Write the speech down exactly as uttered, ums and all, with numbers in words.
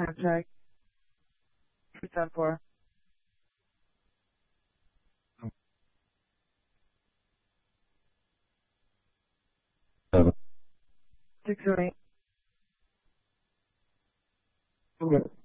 time check. three seven four. Seven. six oh eight. Okay.